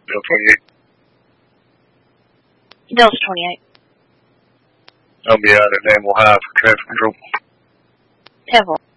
Delta 28. Delta 28. I'll be out at Danville High for traffic control. 10-4.